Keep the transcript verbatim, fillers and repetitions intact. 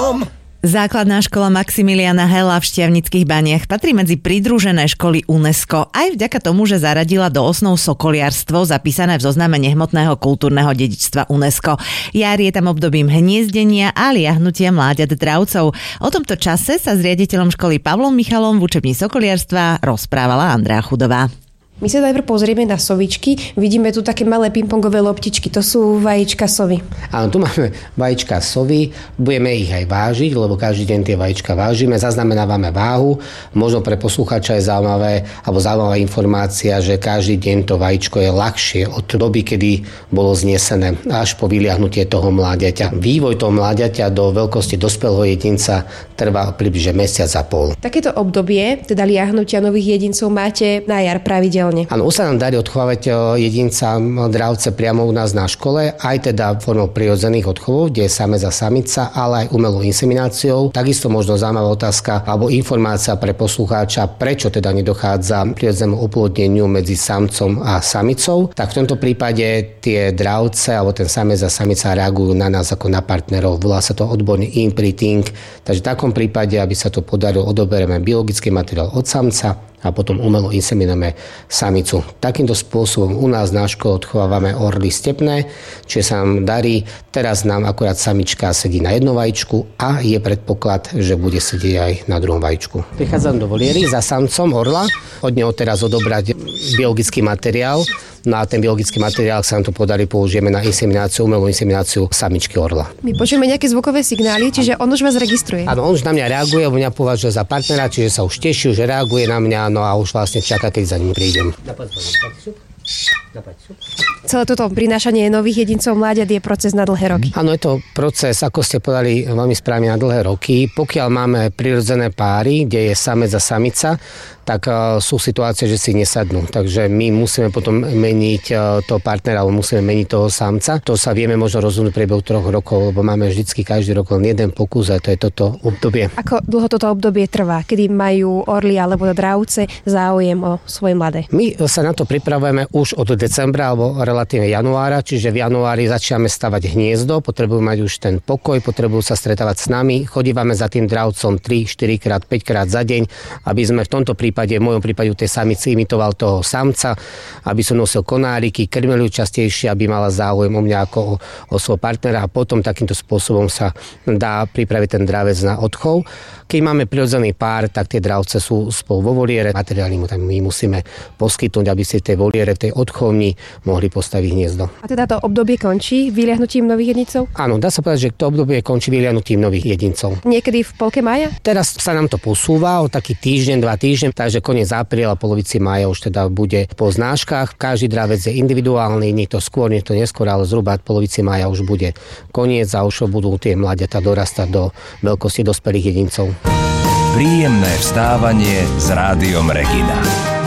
Michalom. Základná škola Maximiliana Hela v Štiavnických Baniach patrí medzi pridružené školy UNESCO aj vďaka tomu, že zaradila do osnov sokoliarstvo zapísané v zozname nehmotného kultúrneho dedičstva UNESCO. Jar je tam obdobím hniezdenia a liahnutia mláďat dravcov. O tomto čase sa s riaditeľom školy Pavlom Michalom v učebni sokoliarstva rozprávala Andrea Chudová. My sa najprv pozrieme na sovičky. Vidíme tu také malé pingpongové loptičky. To sú vajíčka sovy. Áno, tu máme vajíčka sovy. Budeme ich aj vážiť, lebo každý deň tie vajíčka vážime. Zaznamenávame váhu. Možno pre poslucháča je zaujímavé, alebo zaujímavá informácia, že každý deň to vajíčko je ľahšie od doby, kedy bolo znesené až po vyliahnutie toho mláďaťa. Vývoj toho mláďaťa do veľkosti dospelého jedinca trvá približne mesiac a pol. Takéto obdobie, teda liahnutia nových jedincov, máte na jar pravidelne. Áno, už sa nám darí odchovávať jedinca dravce priamo u nás na škole, aj teda formou prirodzených odchovov, kde je samec a samica, ale aj umelou insemináciou. Takisto možno zaujímavá otázka alebo informácia pre poslucháča, prečo teda nedochádza k prirodzenému oplodneniu medzi samcom a samicou. Tak v tomto prípade tie dravce alebo ten samec a samica reagujú na nás ako na partnerov. Volá sa to odborný imprinting. Takže v takom prípade, aby sa to podarilo, odoberieme biologický materiál od samca a potom umelo inseminujeme samicu. Takýmto spôsobom u nás na škole odchovávame orly stepné, čiže sa nám darí. Teraz nám akurát samička sedí na jednom vajíčku a je predpoklad, že bude sedieť aj na druhom vajíčku. Prichádzam do voliery za samcom orla, od neho teraz odobrať biologický materiál. No a ten biologický materiál, ak sa nám to podarí, použijeme na insemináciu, umelú insemináciu samičky orla. My počujeme nejaké zvukové signály, čiže on už vás registruje. Áno, on už na mňa reaguje, on mňa považuje za partnera, čiže sa už teší, že reaguje na mňa, no a už vlastne čaká, keď za ním prídem. Celé toto prinášanie nových jedincov mláďat je proces na dlhé roky. Áno, je to proces, ako ste povedali, veľmi správne, na dlhé roky. Pokiaľ máme prirodzené páry, kde je samec a samica, tak uh, sú situácie, že si nesadnú. Takže my musíme potom meniť uh, toho partnera, alebo musíme meniť toho samca. To sa vieme možno rozhodnúť v priebehu troch rokov, lebo máme vždycky každý rok len jeden pokus a to je toto obdobie. Ako dlho toto obdobie trvá, kedy majú orly alebo dravce záujem o svoje mladé? My sa na to pripravujeme už od decembra alebo relatívne januára, čiže v januári začíname stavať hniezdo, potrebujú mať už ten pokoj, potrebujú sa stretávať s nami, chodívame za tým dravcom tri, štyri krát, päť krát za deň, aby sme v tomto prípade, v mojom prípade tej samici imitoval toho samca, aby som nosil konáriky, krmil ju častejšie, aby mala záujem o mňa ako o, o svojho partnera a potom takýmto spôsobom sa dá pripraviť ten dravec na odchov. Keď máme prirodzený pár, tak tie dravce sú spolu vo voliere. Materiálne mu tam my musíme poskytnúť, aby si tej voliere, tej odchovni mohli postaviť hniezdo. A teda to obdobie končí vyliahnutím nových jedincov? Áno, dá sa povedať, že to obdobie končí vyliahnutím nových jedincov. Niekedy v polke mája? Teraz sa nám to posúva o taký týždeň, dva týždne, takže koniec apríla, polovici mája už teda bude po znáškach. Každý dravec je individuálny, niekto skôr, niekto neskôr, ale zhruba v polovici mája už bude koniec a už budú tie mláďatá dorastať do veľkosti dospelých jedincov. Príjemné vstávanie s Rádiom Regina.